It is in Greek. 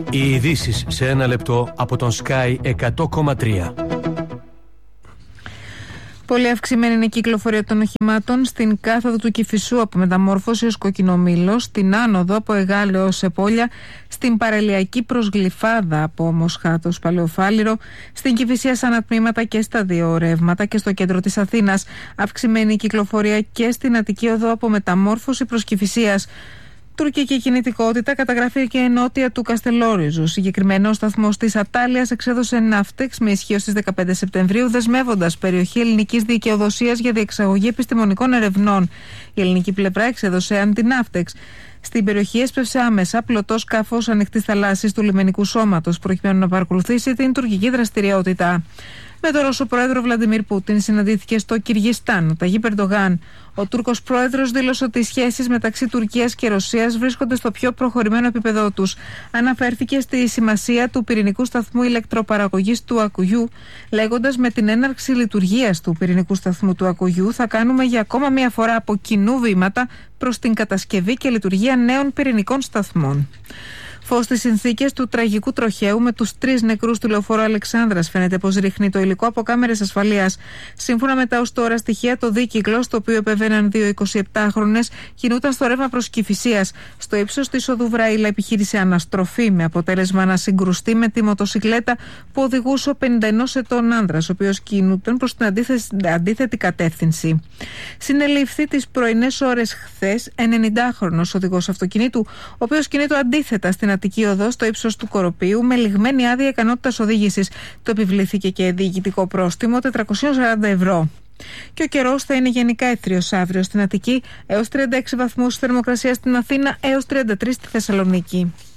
Οι ειδήσεις σε ένα λεπτό από τον Sky 100,3. Πολύ αυξημένη είναι η κυκλοφορία των οχημάτων στην κάθοδο του Κηφισού από Μεταμόρφωση ως Κοκκινομήλο, στην άνοδο από Εγάλεο ως Επόλια, στην παραλιακή προς Γλυφάδα από Μοσχάτο Παλαιοφάλιρο, στην Κηφισία σαν ανατμήματα και στα δύο ρεύματα και στο κέντρο της Αθήνας. Αυξημένη η κυκλοφορία και στην Αττική οδό από Μεταμόρφωση προς Κηφισίας. Τουρκική κινητικότητα καταγράφηκε νότια του Καστελόριζου. Συγκεκριμένα, ο σταθμός της Ατάλειας εξέδωσε ναύτεξ με ισχύ στις 15 Σεπτεμβρίου, δεσμεύοντας περιοχή ελληνικής δικαιοδοσίας για διεξαγωγή επιστημονικών ερευνών. Η ελληνική πλευρά εξέδωσε αντιναύτεξ. Στην περιοχή έσπευσε άμεσα πλωτό σκάφος ανοιχτής θαλάσσης του λιμενικού σώματος, προκειμένου να παρακολουθήσει την τουρκική δραστηριότητα. Με τον Ρώσο πρόεδρο Βλαντιμίρ Πούτιν συναντήθηκε στο Κυργιστάν ο Ταγίπ Ερντογάν. Ο Τούρκος πρόεδρος δήλωσε ότι οι σχέσεις μεταξύ Τουρκίας και Ρωσίας βρίσκονται στο πιο προχωρημένο επίπεδό τους. Αναφέρθηκε στη σημασία του πυρηνικού σταθμού ηλεκτροπαραγωγής του Ακουγιού, λέγοντας: με την έναρξη λειτουργίας του πυρηνικού σταθμού του Ακουγιού θα κάνουμε για ακόμα μία φορά από κοινού βήματα προς την κατασκευή και λειτουργία νέων πυρηνικών σταθμών. Φως στις συνθήκες του τραγικού τροχαίου με τους 3 νεκρούς του λεωφόρου Αλεξάνδρας. Φαίνεται πως ρίχνει το υλικό από κάμερες ασφαλείας. Σύμφωνα με τα ως τώρα στοιχεία, το δίκυκλο, στο οποίο επεβαίναν 2 27χρονες, κινούταν στο ρεύμα προς Κηφισίας. Στο ύψος της οδού Βραήλα επιχείρησε αναστροφή, με αποτέλεσμα να συγκρουστεί με τη μοτοσικλέτα που οδηγούσε ο 51 ετών άνδρας, ο οποίος κινούταν προς την αντίθετη κατεύθυνση. Συνελήφθη τις πρωινές ώρες χθες 90χρονος οδηγός αυτοκινήτου, ο οποίος κινείται αντίθετα στην Αττική οδό στο ύψος του Κοροπίου με λιγμένη άδεια ικανότητας οδήγησης. Το επιβλήθηκε και διοικητικό πρόστιμο 440 ευρώ. Και ο καιρός θα είναι γενικά έθριος αύριο στην Αττική, έως 36 βαθμούς θερμοκρασία στην Αθήνα, έως 33 στη Θεσσαλονίκη.